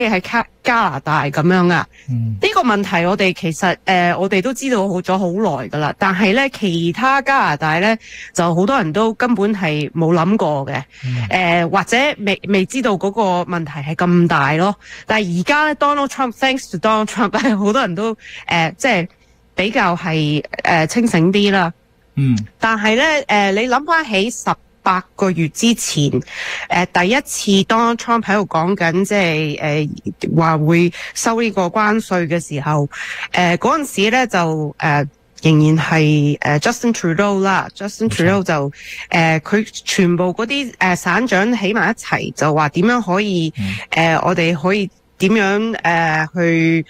喺加拿大咁樣啊？呢個問題我哋其實我哋都知道咗好耐噶啦，但係咧其他加拿大咧就好多人都根本係冇諗過嘅，或者未知道嗰個問題係咁大咯。但係而家咧 Donald Trump，thanks to Donald Trump， 好多人都即係比較係清醒啲啦。但係咧你諗翻起18個月之前，第一次 Donald Trump 喺度講緊，即係話會收呢個關稅嘅時候，嗰陣時咧就仍然係Justin Trudeau 啦，Justin Trudeau 就佢全部嗰啲省長起埋一齊，就話點樣可以我哋可以點樣去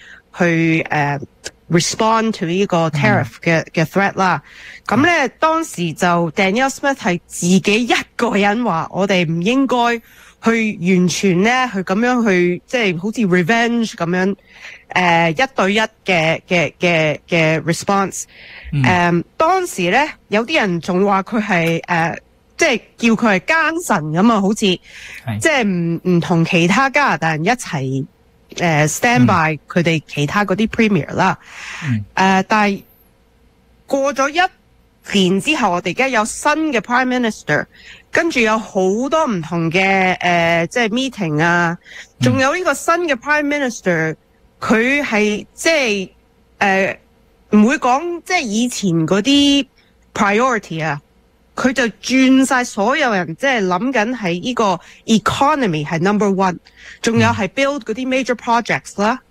respond to 呢個 tariff 嘅 threat 啦。咁咧當時就 Danielle Smith 係自己一個人話，我哋唔應該去完全咧去咁樣去，即係好似 revenge 咁樣一對一嘅 response。當時咧有啲人仲話佢係即係叫佢係奸臣咁啊，好似即係唔同其他加拿大人一齊stand by 佢哋其他嗰啲 premier 啦。但係過咗1年之後，我哋而家有新嘅 Prime Minister， 跟住有好多唔同嘅即係 meeting 啊，仲有呢個新嘅 Prime Minister， 佢係即係唔會講即係以前嗰啲 priority 啊，佢就轉晒所有人，即係諗緊係呢個 economy 係 number one， 仲有係 build 嗰啲 major projects 啦。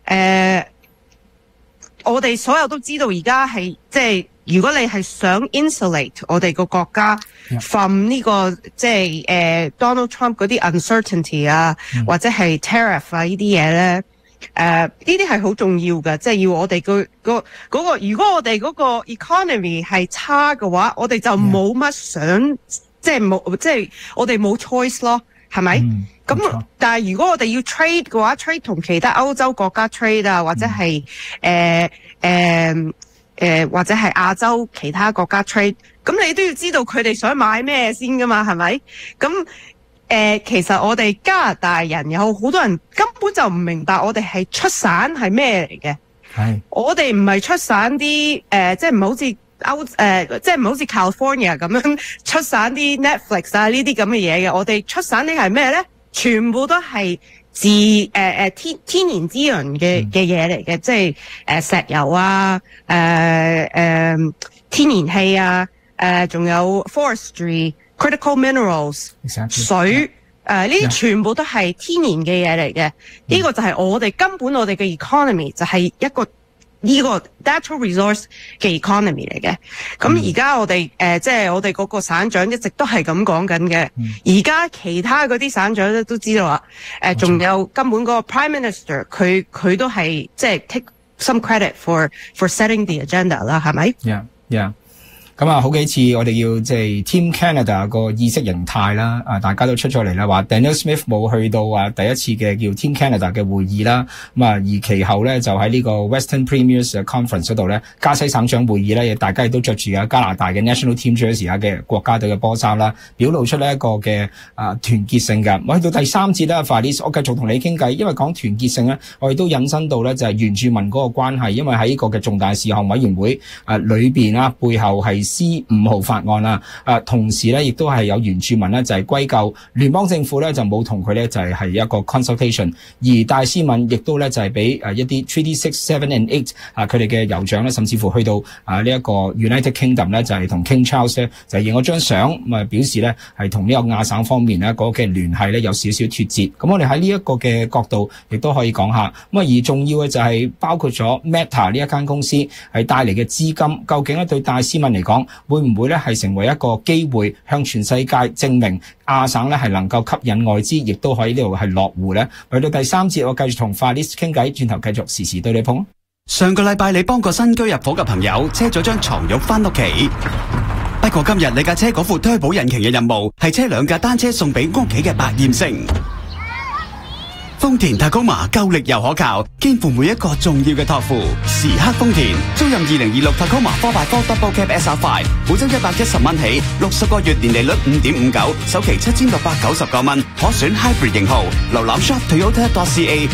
我哋所有都知道而家係即係如果你係想 insulate 我哋個國家 from 呢個即係Donald Trump 嗰啲 uncertainty 啊，或者係 tariff 啊呢啲嘢咧，呢啲係好重要嘅，即係要我哋嗰個如果我哋嗰個 economy 係差嘅話，我哋就冇乜想即係我哋冇 choice 咯，係咪？咁但係如果我哋要 trade 嘅話，trade 同其他歐洲國家 trade 啊，或者係或者係亞洲其他國家 trade， 咁你都要知道佢哋想買咩先噶嘛，係咪？咁其實我哋加拿大人有好多人根本就唔明白我哋係出省係咩嚟嘅。係我哋唔係出省啲即係唔係好似即係唔係好似 California 咁樣出省啲 Netflix 啊呢啲咁嘅嘢嘅。我哋出省啲係咩咧？全部都係天然資源嘅嘢嚟嘅，即係石油啊，天然氣啊，仲有 forestry、critical minerals、水，呢啲全部都係天然嘅嘢嚟嘅。呢個就係我哋根本我哋嘅 economy 就係一個呢個 natural resource 嘅 economy 嚟嘅。咁而家我哋即係我哋嗰個省長一直都係咁講緊嘅。而家其他嗰啲省長咧都知道啦。仲有根本嗰個 Prime Minister 佢都係即係 take some credit for setting the agenda 啦，係咪？ Yeah。咁啊，好幾次我哋要即係 Team Canada 個意識形態啦，大家都出咗嚟啦，話 Danielle Smith 冇去到第一次嘅叫 Team Canada 嘅會議啦，咁啊，而其後咧就喺呢個 Western Premiers Conference 嗰度咧，加西省長會議咧，大家亦都着住加拿大嘅 National Team Jersey 嘅國家隊嘅波衫啦，表露出呢一個嘅團結性㗎。我去到第3節咧 Faris 我繼續同你傾偈，因為講團結性咧，我哋都引申到咧就係原住民嗰個關係，因為喺呢個嘅重大事項委員會裏邊啦，背後係C5號法案啦，同時咧亦都係有原住民咧就係歸咎聯邦政府咧就冇同佢咧就係一個 consultation， 而戴斯敏亦都咧就係俾一啲 Treaty 6、7 and 8佢哋嘅酋長咧，甚至乎去到呢一個 United Kingdom 咧就係同 King Charles 咧就影咗張相，咁啊表示咧係同呢個亞省方面咧嗰個嘅聯繫咧有少少脫節。咁我哋喺呢一個嘅角度亦都可以講下，咁而重要嘅就係包括咗 Meta 呢一間公司係帶嚟嘅資金，究竟咧對戴斯敏嚟講會唔會咧係成為一個機會，向全世界證明亞省咧係能夠吸引外資，亦都可以呢度係落戶咧？去到第3節，我繼續同 Faris 傾偈，轉頭繼續時時對你碰。 上個禮拜你幫個新居入伙嘅朋友車咗張床褥翻屋企，不過今日你架車嗰副推保引擎嘅任務係車2架單車送俾屋企嘅百厭星。豐田塔高馬夠力又可靠，肩負每一個重要嘅託付。時刻豐田，租任2026塔高馬 4x4 Double Cab SR5，每周110蚊起，60個月年利率5.59%，首期7699蚊，可選 Hybrid 型號。瀏覽 shop Toyota.ca